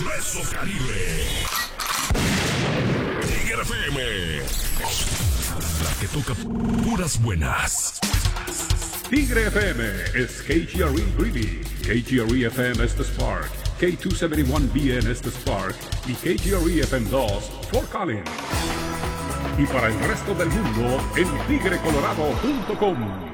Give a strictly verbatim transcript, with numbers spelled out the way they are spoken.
Progreso Caribe. Tigre F M. La que toca puras buenas. Tigre F M es K G R E Greeley, K G R E F M es The Spark, K doscientos setenta y uno B N es The Spark y K G R E F M dos Fort Collins. Y para el resto del mundo en tigre colorado punto com.